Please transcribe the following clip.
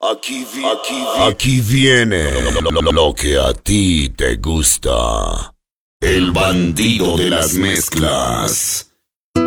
Aquí viene lo que a ti te gusta. El bandido de las mezclas.